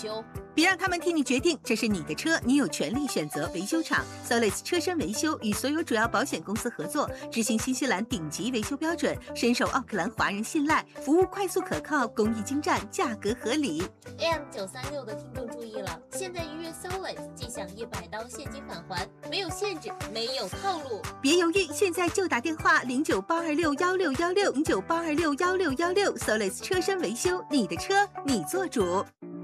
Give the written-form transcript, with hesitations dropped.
修。 别让他们替你决定，这是你的车，你有权利选择维修厂。Solis 车身维修与所有主要保险公司合作，执行新西兰顶级维修标准，深受奥克兰华人信赖，服务快速可靠，工艺精湛，价格合理。 AM936的听众注意了，现在预约 Solis 即享100刀现金返还，没有限制，没有套路。 别犹豫，现在就打电话0982616616，0982616616 ，Solis 车身维修，你的车你做主。